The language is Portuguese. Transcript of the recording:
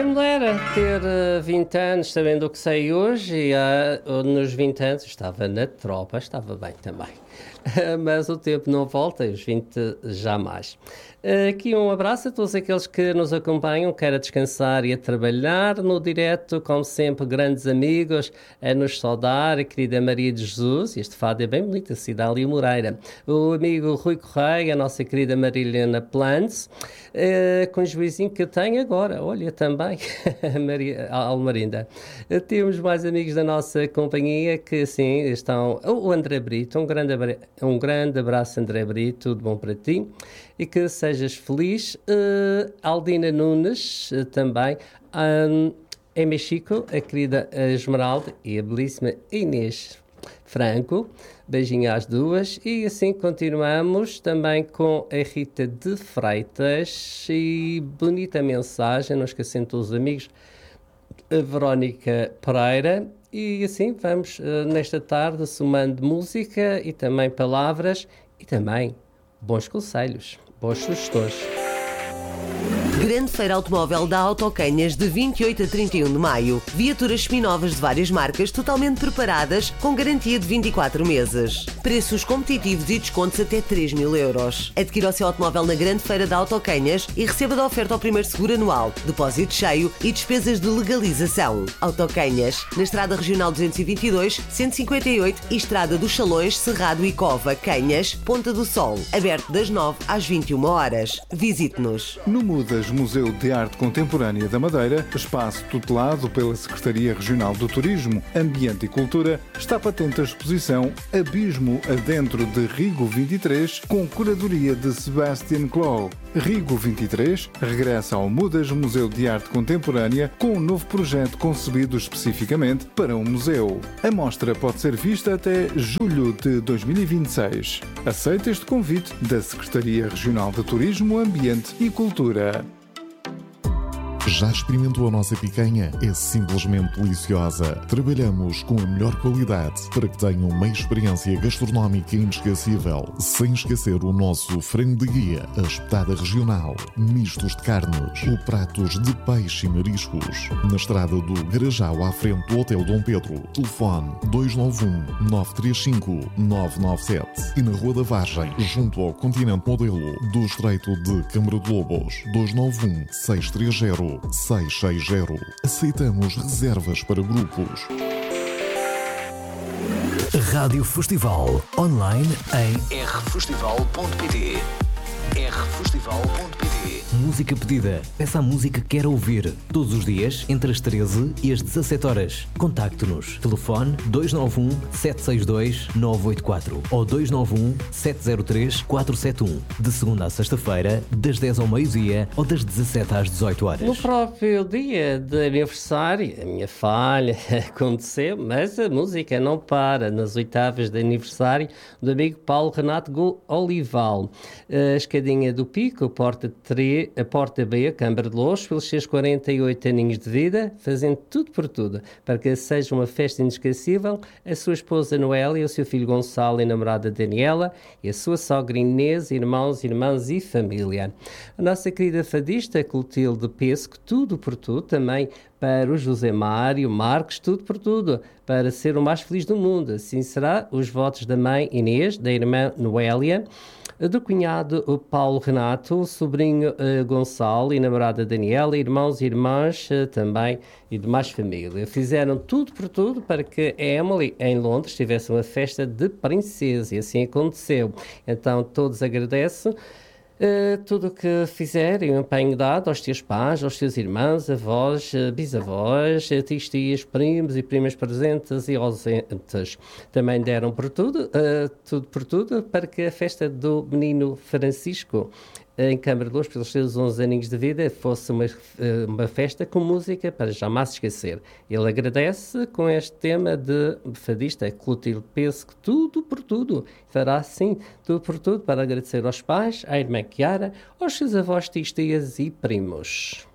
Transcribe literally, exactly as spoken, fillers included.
Mulher a ter uh, vinte anos, sabendo o que sei hoje, e uh, nos vinte anos estava na tropa, estava bem também. Mas o tempo não volta, e os vinte jamais. Aqui um abraço a todos aqueles que nos acompanham, quer a descansar e a trabalhar no direto, como sempre, grandes amigos, a nos saudar, a querida Maria de Jesus, este fado é bem bonito, a Cidália Moreira, o amigo Rui Correia, a nossa querida Marilena Plantz, uh, com o juizinho que eu tenho agora, olha também, a Maria a Almarinda. Uh, temos mais amigos da nossa companhia que, sim, estão, o André Brito, um grande, abra... um grande abraço, André Brito, tudo bom para ti. E que sejas feliz. Uh, Aldina Nunes, uh, também. Um, em Mexico, a querida Esmeralda e a belíssima Inês Franco. Beijinho às duas. E assim continuamos também com a Rita de Freitas. E bonita mensagem, não esquecendo todos os amigos. A Verónica Pereira. E assim vamos, uh, nesta tarde, somando música e também palavras e também bons conselhos, boas sugestões. Grande Feira Automóvel da Autocanhas de vinte e oito a trinta e um de maio. Viaturas seminovas de várias marcas totalmente preparadas com garantia de vinte e quatro meses. Preços competitivos e descontos até três mil euros. Adquira o seu automóvel na Grande Feira da Autocanhas e receba da oferta ao primeiro seguro anual, depósito cheio e despesas de legalização. Autocanhas, na Estrada Regional duzentos e vinte e dois, cento e cinquenta e oito e Estrada dos Salões, Cerrado e Cova, Canhas, Ponta do Sol. Aberto das nove às vinte e uma horas. Visite-nos. No Mudas Museu de Arte Contemporânea da Madeira, espaço tutelado pela Secretaria Regional do Turismo, Ambiente e Cultura, está patente a exposição Abismo Adentro de Rigo vinte e três, com curadoria de Sebastian Clow. Rigo vinte e três regressa ao Mudas Museu de Arte Contemporânea com um novo projeto concebido especificamente para um museu. A mostra pode ser vista até julho de dois mil e vinte e seis. Aceita este convite da Secretaria Regional de Turismo, Ambiente e Cultura. Já experimentou a nossa picanha? É simplesmente deliciosa. Trabalhamos com a melhor qualidade para que tenham uma experiência gastronómica inesquecível, sem esquecer o nosso frango de guia, a espetada regional, mistos de carnes ou pratos de peixe e mariscos. Na estrada do Garajal, à frente do Hotel Dom Pedro. Telefone dois nove um, nove três cinco, nove nove sete. E na Rua da Vargem, junto ao Continente Modelo, do Estreito de Câmara de Lobos. dois nove um, seis três zero, seis seis zero. Aceitamos reservas para grupos. Rádio Festival online em r festival ponto p t. r festival ponto p t. Música pedida. Peça a música que quer ouvir. Todos os dias, entre as treze e as dezassete horas. Contacte-nos. Telefone dois nove um, sete seis dois, nove oito quatro ou dois nove um, sete zero três, quatro sete um. De segunda a sexta-feira, das dez ao meio-dia ou das dezassete às dezoito horas. No próprio dia de aniversário, a minha falha aconteceu, mas a música não para. Nas oitavas de aniversário do amigo Paulo Renato Go Olival. A escadinha do Pico, a porta três, a Porta B, a Câmara de Lourdes, pelos seus quarenta e oito aninhos de vida, fazendo tudo por tudo, para que seja uma festa inesquecível, a sua esposa Noélia, o seu filho Gonçalo e namorada Daniela, e a sua sogra Inês, irmãos, irmãs e família. A nossa querida fadista Clotilde Pesco, tudo por tudo, também para o José Mário Marques, tudo por tudo, para ser o mais feliz do mundo. Assim será os votos da mãe Inês, da irmã Noélia, do cunhado o Paulo Renato, o sobrinho uh, Gonçalo e namorada Daniela, irmãos e irmãs uh, também e demais família. Fizeram tudo por tudo para que a Emily em Londres tivesse uma festa de princesa e assim aconteceu. Então todos agradecem Uh, tudo o que fizerem, um empenho dado aos teus pais, aos teus irmãos, avós, uh, bisavós, uh, tios, tias, primos e primas presentes e ausentes. Também deram por tudo, uh, tudo por tudo, para que a festa do menino Francisco em Câmara de Lourdes, pelos seus onze aninhos de vida, fosse uma, uma festa com música para jamais se esquecer. Ele agradece com este tema de fadista Clotilde Pesco, tudo por tudo. Fará sim, tudo por tudo, para agradecer aos pais, à irmã Chiara, aos seus avós, tios, tias e primos.